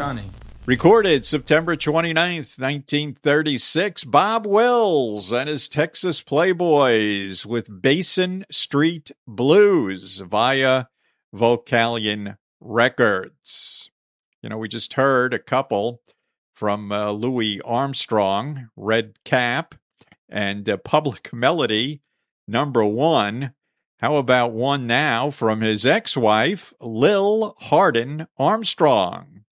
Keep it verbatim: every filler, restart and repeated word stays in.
Johnny. Recorded September twenty-ninth, nineteen thirty-six, Bob Wills and his Texas Playboys with Basin Street Blues via Vocalion Records. You know, we just heard a couple from uh, Louis Armstrong, Red Cap, and uh, Public Melody, Number One. How about one now from his ex-wife, Lil Hardin Armstrong?